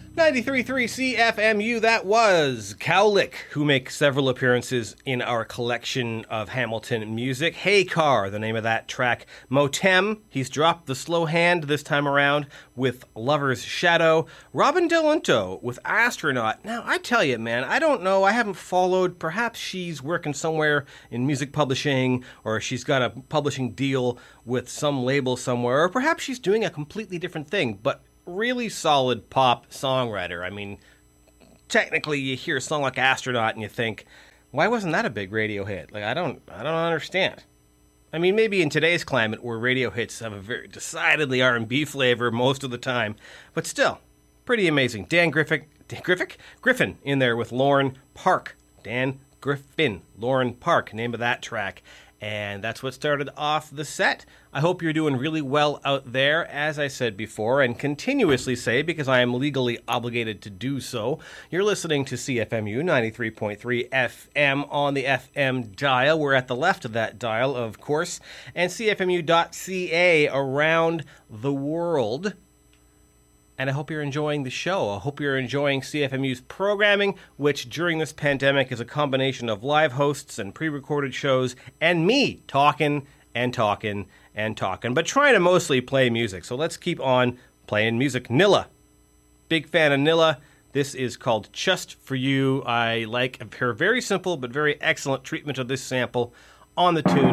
93.3 CFMU, that was Cowlick, who make several appearances in our collection of Hamilton music. Hey Car, the name of that track. Motem, he's dropped the slow hand this time around with Lover's Shadow. Robin Delunto with Astronaut. Now, I tell you, man, I don't know, I haven't followed. Perhaps she's working somewhere in music publishing, or she's got a publishing deal with some label somewhere, or perhaps she's doing a completely different thing, but really solid pop songwriter. I mean, technically you hear a song like Astronaut and you think, why wasn't that a big radio hit? Like, I don't understand. I mean, maybe in today's climate where radio hits have a very decidedly R&B flavor most of the time, but still, pretty amazing. Griffin in there with Lauren Park. Dan Griffin, Lauren Park, name of that track. And that's what started off the set. I hope you're doing really well out there, as I said before, and continuously say, because I am legally obligated to do so. You're listening to CFMU 93.3 FM on the FM dial. We're at the left of that dial, of course, and CFMU.ca around the world. And I hope you're enjoying the show. I hope you're enjoying CFMU's programming, which during this pandemic is a combination of live hosts and pre-recorded shows and me talking and talking and talking, but trying to mostly play music. So let's keep on playing music. Nilla. Big fan of Nilla. This is called Just For You. I like her very simple but very excellent treatment of this sample on the tune.